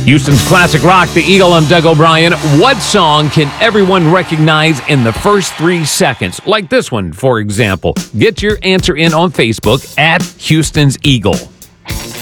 Houston's classic rock, The Eagle. I'm Doug O'Brien. What song can everyone recognize in the first 3 seconds? Like this one, for example. Get your answer in on Facebook at Houston's Eagle.